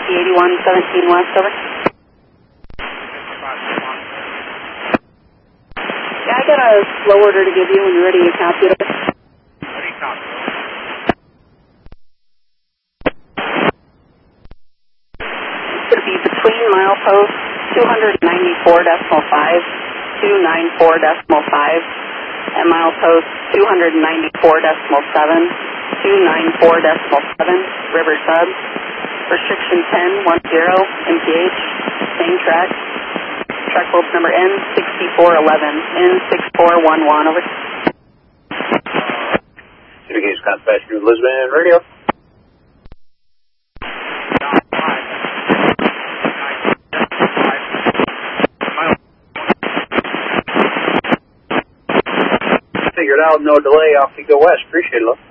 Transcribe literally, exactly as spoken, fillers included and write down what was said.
Yankee eighty-one seventeen West, over. Yeah, I got a slow order to give you when you're ready to copy it. Ready, copy. It's going to be between milepost two ninety-four point five, two ninety-four point five, and milepost two ninety-four point seven, two ninety-four point seven, River Sub. Restriction ten one zero, M P H, same track. Track bulb number N sixty-four eleven, N sixty-four eleven, over. City Gauge Contact through Lisbon Radio. Figured out, no delay off Eco West. Appreciate it, love.